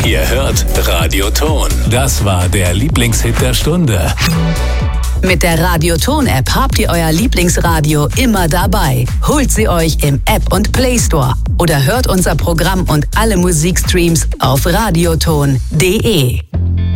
Ihr hört Radioton. Das war der Lieblingshit der Stunde. Mit der Radioton-App habt ihr euer Lieblingsradio immer dabei. Holt sie euch im App- und Play Store oder hört unser Programm und alle Musikstreams auf radioton.de.